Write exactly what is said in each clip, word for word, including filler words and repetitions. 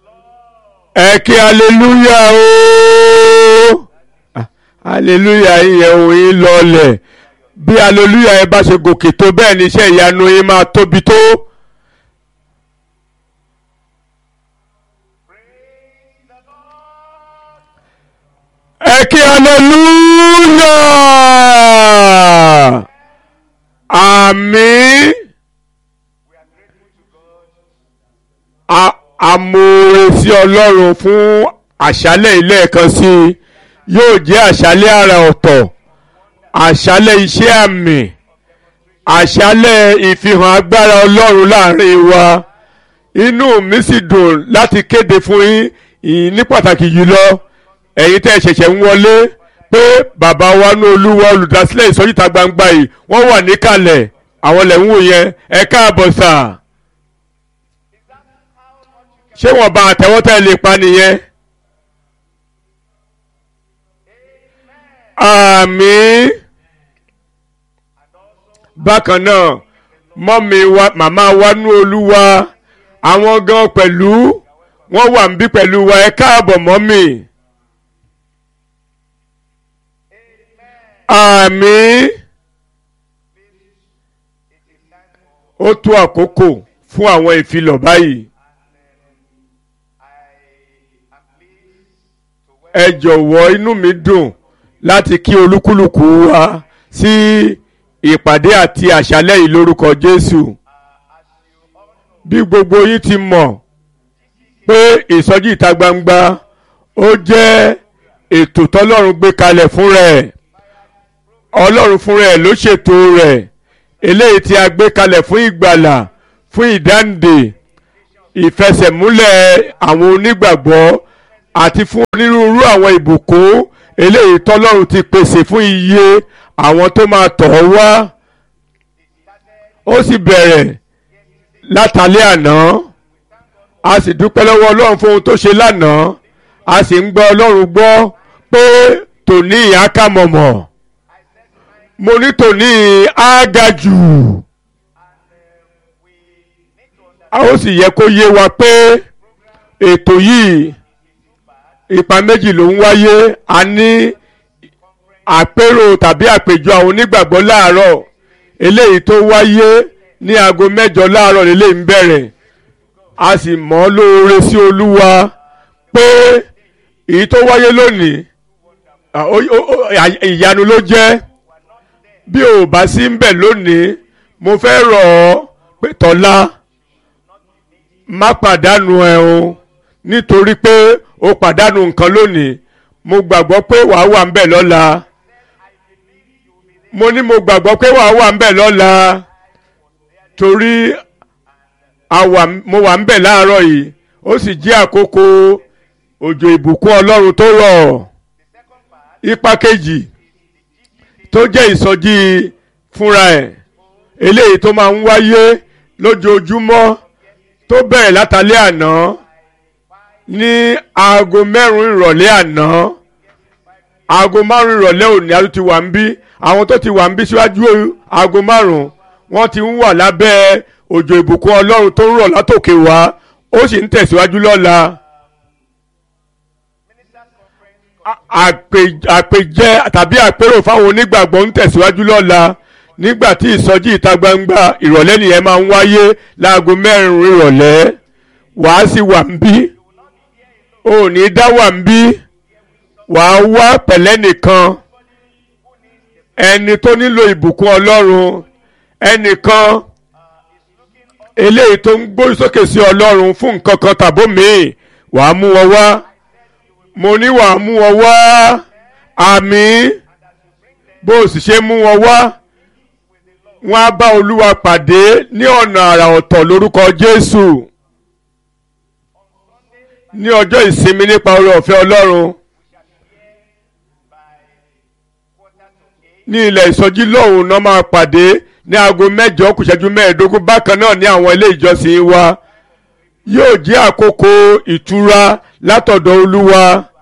ẹ kí hallelujah o hallelujah yẹn òun yín lọlẹ̀ bí hallelujah yẹn bá ṣe gòkè tó bẹ́ẹ̀ ni iṣẹ́ ìyanu yín máa tóbi tó. ẹ kí hallelujah àmín. Amóore sí Ọlọ́run fún àṣálẹ̀ ilé ẹ̀kan sí i yóò jẹ́ àṣálẹ̀ àrà ọ̀tọ̀, àṣálẹ̀ iṣẹ́ àmì, àṣálẹ̀ ìfihàn agbára Ọlọ́run láàrin wa. Inú mi sì dùn láti kéde fún yín ìyìn ní pàtàkì jùlọ ẹ̀yin tẹ́ ẹ ṣẹ̀ṣẹ̀ ń wọlé pé bàbá wa ní Olúwa olùdásílẹ̀ ìsọjí ìta gbangba yìí wọ́n wà níkàlẹ̀, àwọn lẹ̀ ń wò yẹn. Ẹ káàbọ̀ sà. Ṣé wọ́n bá àtẹ̀wọ́tẹ́ lè pa nìyẹn? Àmín. Bákan náà mọ́mí wa màmá wa nú Olúwa àwọn gan pẹ̀lú wọ́n wà níbí pẹ̀lú wa. Ẹ káàbọ̀ mọ́mí. Àmín. Ó tó àkókò fún àwọn ìfilọ̀ báyìí. Ẹ jọ̀wọ́, inú mi dùn láti kí olúkúlùkù wa sí ìpàdé àti àṣálẹ́ yìí lórúkọ Jésù. Bí gbogbo yín ti mọ̀ pé ìsọjí ìta gbangba ó jẹ́ ètò tọ́lọ́run gbé kalẹ̀ fún rẹ̀. Ọlọ́run fún rẹ̀ ló ṣètò rẹ̀, eléyìí tí a gbé kalẹ̀ fún ìgbàlà, fún ìdáǹdè, ìfẹsẹ̀múlẹ̀ àwọn onígbàgbọ́ àti fún onírúurú àwọn ìbùkún eléyìí tọ́lọ́run ti pèsè fún iye àwọn tó máa tọ̀ ọ́ wá. Ó sì bẹ̀rẹ̀ látàlẹ́ àná. A sì dúpẹ́ lọ́wọ́ Ọlọ́run fún ohun tó ṣe lánàá. A sì ń gbọ́ Ọlọ́run gbọ́ pé tòní àkàmọ̀mọ̀. Mo ní tòní àgàjù. A ó sì yẹ kó yé wa pé ètò yìí ipa méjì ló ń wáyé. A ní àpérò tàbí àpèjọ àwọn onígbàgbọ́ láàárọ̀, eléyìí tó wáyé ní aago mẹ́jọ láàárọ̀ lélẹ́yìí ń bẹ̀rẹ̀. A sì mọ̀ lóore sí Olúwa pé èyí tó wáyé lónìí ìyanu ló jẹ́. Bí o bá sí ń bẹ̀ lónìí, mo fẹ́ rọ̀ ọ́ pé tọ́lá má pàdánù ẹ̀ o, nítorí pé o pàdánù nǹkan lónìí. Mo gbàgbọ́ pé wàá wà ń bẹ̀ lọ́la. Mo ní mo gbàgbọ́ pé wàá wà ń bẹ̀ lọ́la torí mo wà ń bẹ̀ láàárọ̀ yìí. Ó sì jẹ́ àkókò òjò ìbùkún Ọlọ́run tó rọ̀. Ipa kejì tó jẹ́ ìsọjí fúnra ẹ̀, eléyìí tó máa ń wáyé lójoojúmọ́ tó bẹ̀rẹ̀ látàlẹ́ àná ní aago mẹ́rin ìrọ̀lẹ́ àná. Aago márùn ìrọ̀lẹ́ òní a ti wà ń bí. Àwọn tó ti wà ń bí síwájú aago márùn wọ́n ti ń wà lábẹ́ òjò ìbùkún Ọlọ́run tó ń rọ̀ látòkè wá. Ó sì ń tẹ̀síwájú lọ́la. Àpèjẹ tàbí àpérò fáwọn onígbàgbọ́ ń tẹ̀síwájú lọ́la, nígbà tí ìsọjí ìta gbangba ìrọ̀lẹ́ nìyẹn máa ń wáyé láago mẹ́rin ìrọ̀lẹ́. Wàá sì wà ń bí. O ní dá wà ń bí. Wàá wá pẹ̀lẹ́ nìkan, ẹni tó nílò ìbùkún Ọlọ́run, ẹnìkan eléyìí tó ń gbórí sókè sí Ọlọ́run fún nǹkan kan tàbó míì. Wàá mú wọn wá. Mo ní wàá mú wọn wá. Àmín. Bó o sì ṣe mú wọn wá, wọ́n á bá Olúwa pàdé ní ọ̀nà àrà ọ̀tọ̀ lórúkọ Jésù. Ní ọjọ́ ìsinmi nípa oore ọ̀fẹ́ Ọlọ́run ní ilẹ̀ ìsọjí lọ́hùn náà máa pàdé ní aago mẹ́jọ kù ìṣẹ́jú mẹ́ẹ̀ẹ́dógún. Bákan náà ní àwọn ilé ìjọsìn wa yóò jẹ́ àkókò ìtura látọ̀dọ̀ Olúwa.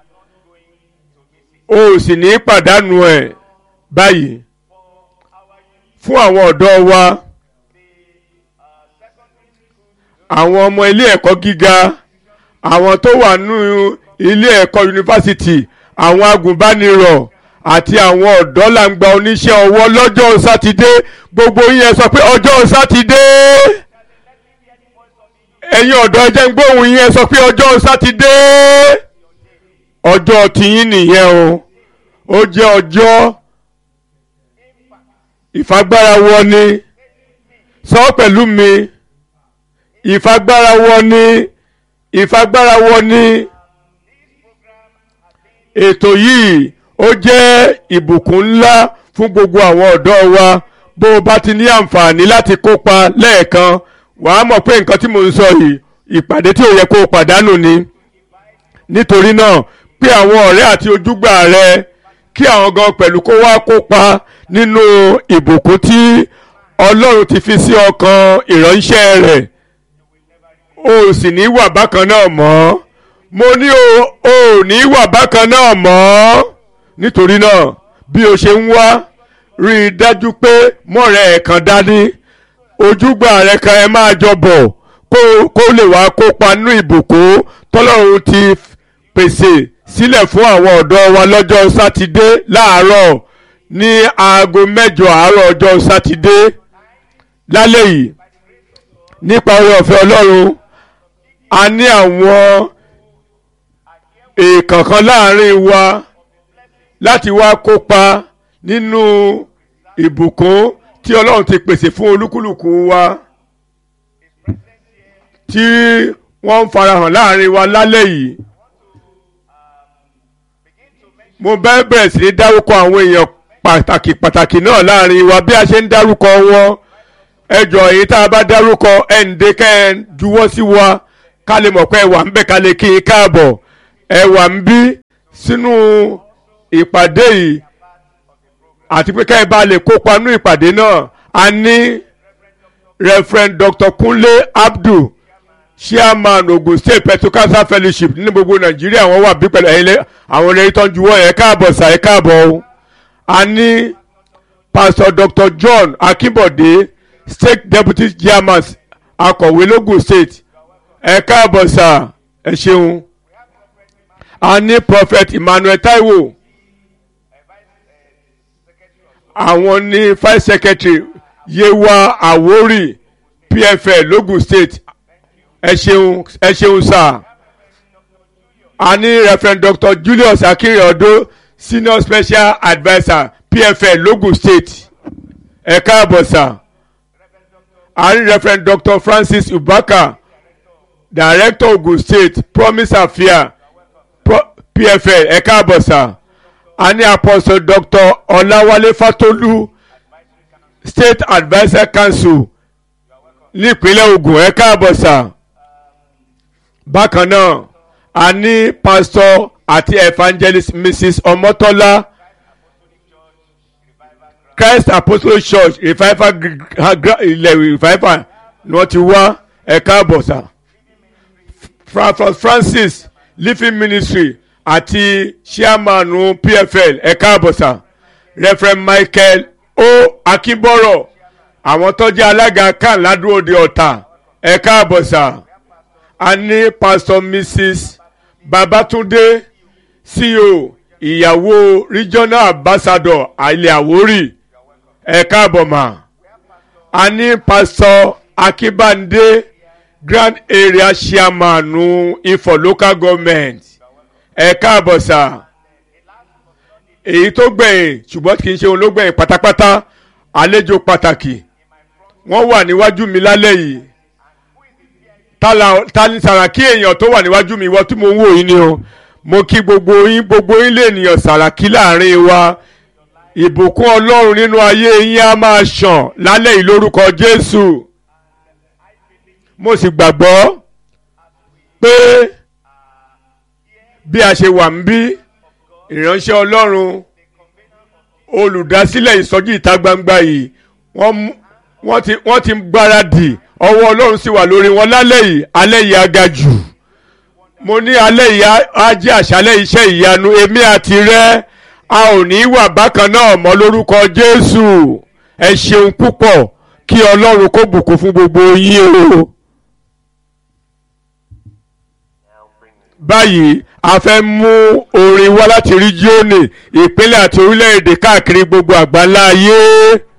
O ò sì ní pàdánù ẹ̀ báyìí. Fún àwọn ọ̀dọ́ wa, àwọn ọmọ ilé ẹ̀kọ́ gíga àwọn tó wà nínú ilé ẹ̀kọ́ yunifásitì, àwọn agùnbánirọ̀ àti àwọn ọ̀dọ́làǹgbà oníṣẹ́ ọwọ́ lọ́jọ́ sátidé. Gbogbo yín ẹ sọ pé ọjọ́ sátidé. Ẹ̀yin ọ̀dọ́ ẹ jẹ́ ń gbóhùn yín ẹ sọ pé ọjọ́ sátidé. Ọjọ́ tiyín nìyẹn o. Ó jẹ́ ọjọ́ ìfagbára wọni. Sọ pẹ̀lú mi. Ìfagbára wọni. Ìfagbára wọni. Ètò yìí ó jẹ́ ìbùkún ńlá fún gbogbo àwọn ọ̀dọ́ wa. Bó o bá ti ní àǹfààní láti kópa lẹ́ẹ̀kan, wàá mọ̀ pé nǹkan tí mo ń sọ yìí ìpàdé tí ò yẹ kó o pàdánù ni. Nítorí náà pé àwọn ọ̀rẹ́ àti ojúgbà rẹ kí àwọn gan pẹ̀lú kó wá kópa nínú ìbùkún tí Ọlọ́run ti fi sí ọkàn ìránṣẹ́ rẹ̀. O sì ní wà bákan náà mọ́. Mo ní o ò ní wà bákan náà mọ́. Nítorí náà bí o ṣe ń wá, rí i dájú pé mọ́rẹ̀ ẹ̀ kan dání, ojúgbà rẹ̀ kan ẹ máa jọ bọ̀ kó lè wá kópa nínú ìbùkún tọ́lọ́run ti pèsè sílẹ̀ fún àwọn ọ̀dọ́ wa lọ́jọ́ sátidé láàárọ̀ ní aago mẹ́jọ àárọ̀ ọjọ́ sátidé. Lálẹ́ yìí nípa oore ọ̀fẹ́ Ọlọ́run, a ní àwọn èèkàn kan láàrin wa láti wá kópa nínú ìbùkún tí Ọlọ́run ti pèsè fún olúkúlùkù wa, tí wọ́n ń farahàn láàrin wa lálẹ́ yìí. Mo bẹ́ẹ̀ bẹ̀rẹ̀ sí ní dárúkọ àwọn èèyàn pàtàkì pàtàkì náà láàrin wa. Bí a ṣe ń dárúkọ wọn, ẹ jọ̀ọ́ èyí tá a bá dárúkọ ẹ̀ǹdẹ́ kẹ́ ẹ juwọ́ sí wa ká lè mọ̀ pé ẹ wà ń bẹ̀ ká lè kí i káàbọ̀. Ẹ wà ń bí sínú ìpàdé yìí àti pé ká ẹ bá lè kópa nínú ìpàdé náà. A ní Reverend Doctor Kunle Abdul, Chairman Ogun State Pentecostal Fellowship ní gbogbo Nàìjíríà. Wọ́n wà bí pẹ̀lú ẹ̀yin àwọn ẹlẹ́yìn tó ń juwọ́ ẹ̀ káàbọ̀ sà ẹ̀ káàbọ̀ o. A ní Pastor Doctor John Akínbọ̀dé, State Deputy Chairman akọ̀wé lógùn State, ẹ̀ káàbọ̀ sà ẹ̀ ṣeun. A ní Prophet Emmanuel Taiwo, àwọn ní Vice Secretary Yewa Awori P F L lógùn State, ẹ ṣeun ẹ ṣeun sà. A ní Reverend Doctor Julius Akinriodo, Senior Special Adviser P F L lógùn State, ẹ káàbọ̀ sà. A ní Reverend Doctor Francis Ubaka, Director Ogun State Promise Affair P F L, ẹ káàbọ̀ sà. A ní Apostle Doctor Ọláwálé Fátólú, State Adviser Council nípínlẹ̀ Ògùn, ẹ káàbọ̀ sà. Bákan náà a ní Pastor àti Evangelist Missus Ọmọ́tọ́lá, Christ Apostolic Church Revival ilẹ̀ Revival ni wọ́n ti wá, ẹ káàbọ̀ sà. Francis Living Ministry àti Chairman P F L, ẹ káàbọ̀ sà. Reverend Michael O Akínbọ̀rọ̀, àwọn tó jẹ́ alága kan ládùúgbò Ọ̀tà, ẹ káàbọ̀ sà. A ní Pastor Missus Babatunde, C E O ìyàwó Regional Ambassador ilẹ̀ Àwórì, ẹ káàbọ̀ mà. A ní Pastor Akínbándé, Grand Area Chairman Ifọ̀ Local Government, ẹ káàbọ̀ sà. Èyí tó gbẹ̀yìn ṣùgbọ́n kì í ṣe òun ló gbẹ̀yìn pátápátá, àlejò pàtàkì wọ́n wà níwájú mi lálẹ́ yìí. Ta ni Sàràkí èèyàn tó wà níwájú mi, ìwọ tí mo ń wò yín ni o. Mo kí gbogbo yín gbogbo yín lè ènìyàn Sàràkí láàrin wa. Ìbùkún Ọlọ́run nínú ayé yín á máa ṣàn lálẹ́ yìí lórúkọ Jésù. Mo sì gbàgbọ́ pé bí a ṣe wà ń bí, ìránṣẹ́ Ọlọ́run olùdásílẹ̀ ìsọjí ìta gbangba yìí wọ́n ti wọ́n ti gbáradì, ọwọ́ Ọlọ́run sì wà lórí wọn lálẹ́ yìí. Alẹ́ yìí á ga jù. Mo ní alẹ́ yìí á jẹ́ àṣálẹ́ iṣẹ́ ìyanu. Èmi àti rẹ a ò ní wà bákan náà mọ́ lórúkọ Jésù. Ẹ ṣeun púpọ̀, kí Ọlọ́run kó bùkún fún gbogbo yín o. báyìí a fẹ́ mú orin wá láti ríjíọ́nì ìpínlẹ̀ àti orílẹ̀-èdè káàkiri gbogbo àgbáńlá ayé.